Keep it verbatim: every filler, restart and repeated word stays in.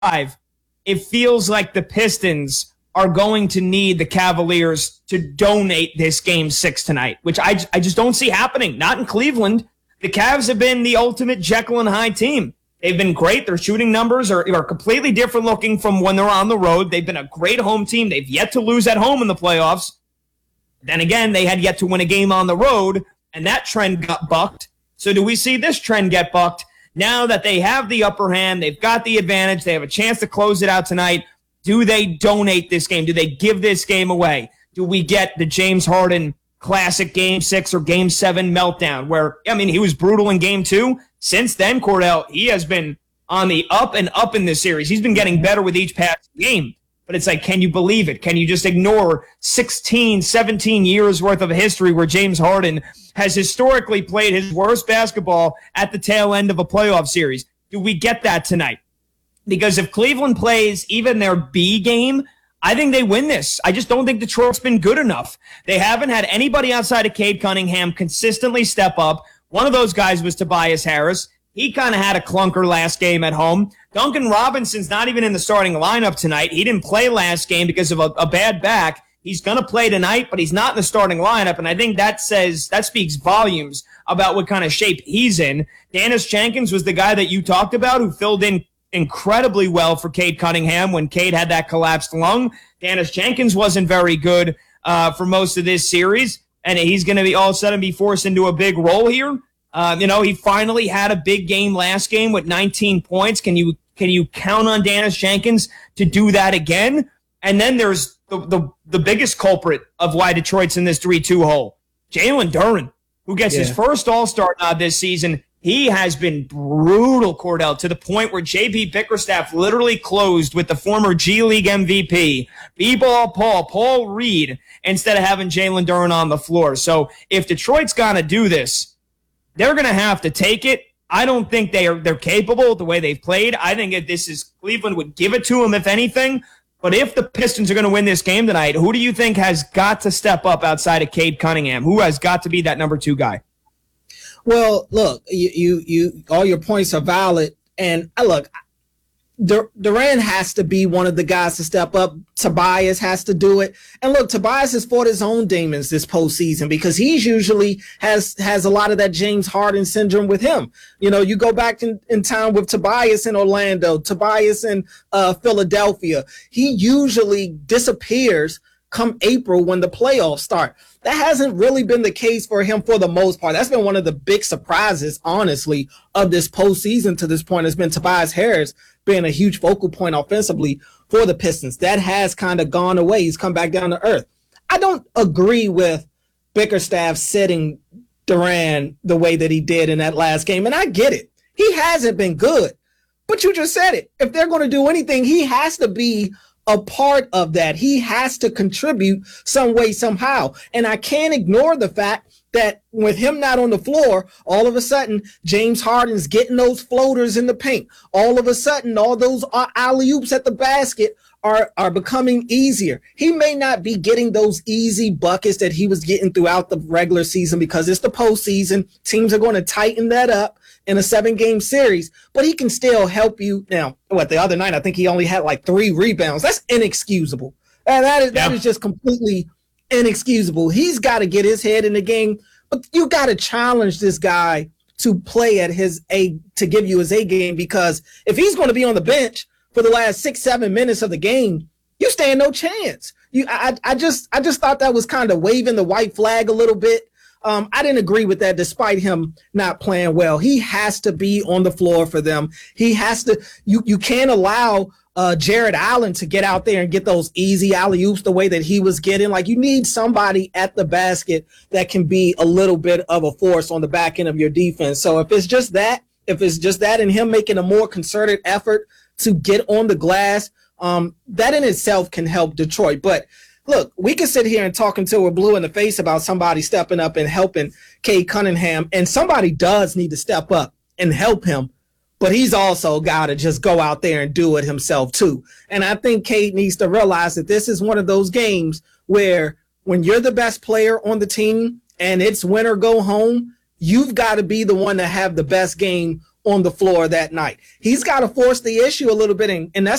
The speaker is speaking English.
five, it feels like the Pistons are going to need the Cavaliers to donate this game six tonight, which I, I just don't see happening. Not in Cleveland. The Cavs have been the ultimate Jekyll and Hyde team. They've been great. Their shooting numbers are, are completely different looking from when they're on the road. They've been a great home team. They've yet to lose at home in the playoffs. Then again, they had yet to win a game on the road, and that trend got bucked. So do we see this trend get bucked? Now that they have the upper hand, they've got the advantage, they have a chance to close it out tonight. Do they donate this game? Do they give this game away? Do we get the James Harden classic game six or game seven meltdown where, I mean, he was brutal in game two. Since then, Cordell, he has been on the up and up in this series. He's been getting better with each passing game. But it's like, can you believe it? Can you just ignore sixteen, seventeen years worth of history where James Harden has historically played his worst basketball at the tail end of a playoff series? Do we get that tonight? Because if Cleveland plays even their B game, I think they win this. I just don't think Detroit's been good enough. They haven't had anybody outside of Cade Cunningham consistently step up. One of those guys was Tobias Harris. He kind of had a clunker last game at home. Duncan Robinson's not even in the starting lineup tonight. He didn't play last game because of a, a bad back. He's going to play tonight, but he's not in the starting lineup, and I think that says that speaks volumes about what kind of shape he's in. Dennis Jenkins was the guy that you talked about who filled in incredibly well for Cade Cunningham when Cade had that collapsed lung. Dennis Jenkins wasn't very good uh, for most of this series, and he's going to be all of a sudden be forced into a big role here. Uh, you know, he finally had a big game last game with nineteen points. Can you can you count on Dennis Jenkins to do that again? And then there's the the, the biggest culprit of why Detroit's in this three two hole, Jalen Duren, who gets yeah. his first All-Star nod this season. He has been brutal, Cordell, to the point where J B Bickerstaff literally closed with the former G League M V P, B-Ball Paul, Paul Reed, instead of having Jalen Duren on the floor. So if Detroit's going to do this, they're going to have to take it. I don't think they are, they're capable the way they've played. I think if this is Cleveland would give it to them, if anything. But if the Pistons are going to win this game tonight, who do you think has got to step up outside of Cade Cunningham? Who has got to be that number two guy? Well, look, you, you, you all your points are valid. And uh, look, Dur- Duren has to be one of the guys to step up. Tobias has to do it. And look, Tobias has fought his own demons this postseason because he's usually has has a lot of that James Harden syndrome with him. You know, you go back in, in time with Tobias in Orlando, Tobias in uh, Philadelphia. He usually disappears come April when the playoffs start. That hasn't really been the case for him for the most part. That's been one of the big surprises, honestly, of this postseason to this point. Has been Tobias Harris being a huge focal point offensively for the Pistons. That has kind of gone away. He's come back down to earth. I don't agree with Bickerstaff setting Duren the way that he did in that last game, and I get it. He hasn't been good, but you just said it. If they're going to do anything, he has to be a part of that. He has to contribute some way, somehow. And I can't ignore the fact that with him not on the floor, all of a sudden, James Harden's getting those floaters in the paint. All of a sudden, all those alley-oops at the basket are, are becoming easier. He may not be getting those easy buckets that he was getting throughout the regular season because it's the postseason. Teams are going to tighten that up in a seven-game series, but he can still help you. Now, what, the other night, I think he only had like three rebounds. That's inexcusable. And that is, yeah. that is just completely inexcusable. He's got to get his head in the game, but you got to challenge this guy to play at his A, to give you his A game, because if he's going to be on the bench for the last six, seven minutes of the game, you stand no chance. You, I, I just, I just thought that was kind of waving the white flag a little bit. Um, I didn't agree with that despite him not playing well. He has to be on the floor for them. He has to, you, you can't allow uh, Jared Allen to get out there and get those easy alley-oops the way that he was getting. Like, you need somebody at the basket that can be a little bit of a force on the back end of your defense. So if it's just that, if it's just that and him making a more concerted effort to get on the glass, um, that in itself can help Detroit. But look, we can sit here and talk until we're blue in the face about somebody stepping up and helping Cade Cunningham, and somebody does need to step up and help him, but he's also got to just go out there and do it himself too. And I think Cade needs to realize that this is one of those games where when you're the best player on the team and it's win or go home, you've got to be the one to have the best game on the floor that night. He's got to force the issue a little bit, and, and that's